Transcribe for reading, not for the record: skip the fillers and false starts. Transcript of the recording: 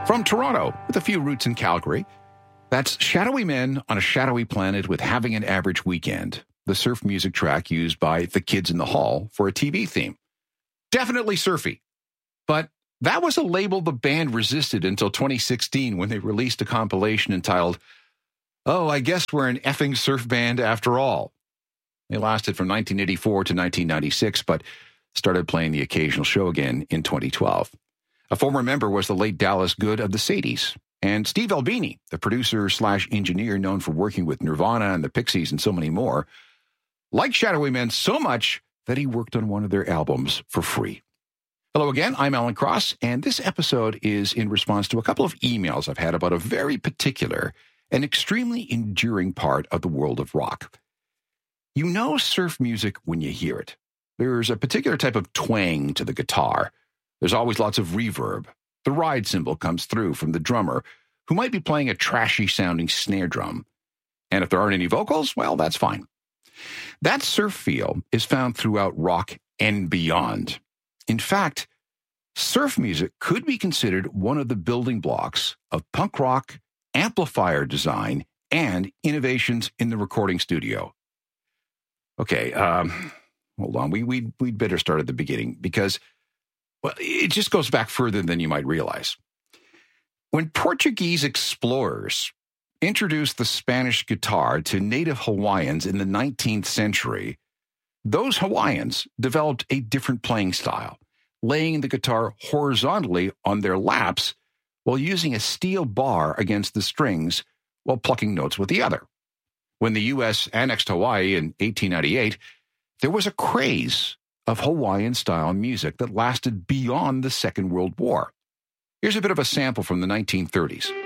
From Toronto, with a few roots in Calgary, that's Shadowy Men on a Shadowy Planet with Having an Average Weekend, the surf music track used by the Kids in the Hall for a TV theme. Definitely surfy. But that was a label the band resisted until 2016 when they released a compilation entitled, "Oh, I Guess We're an Effing Surf Band After All." They lasted from 1984 to 1996, but started playing the occasional show again in 2012. A former member was the late Dallas Good of the Sadies, and Steve Albini, the producer/engineer known for working with Nirvana and the Pixies and so many more, liked Shadowy Men so much that he worked on one of their albums for free. Hello again, I'm Alan Cross, and this episode is in response to a couple of emails I've had about a very particular and extremely enduring part of the world of rock. You know surf music when you hear it. There's a particular type of twang to the guitar. There's always lots of reverb. The ride cymbal comes through from the drummer, who might be playing a trashy-sounding snare drum. And if there aren't any vocals, well, that's fine. That surf feel is found throughout rock and beyond. In fact, surf music could be considered one of the building blocks of punk rock, amplifier design, and innovations in the recording studio. Okay, hold on. We'd better start at the beginning because, well, it just goes back further than you might realize. When Portuguese explorers introduced the Spanish guitar to native Hawaiians in the 19th century, those Hawaiians developed a different playing style, laying the guitar horizontally on their laps while using a steel bar against the strings while plucking notes with the other. When the U.S. annexed Hawaii in 1898, there was a craze of Hawaiian-style music that lasted beyond the Second World War. Here's a bit of a sample from the 1930s.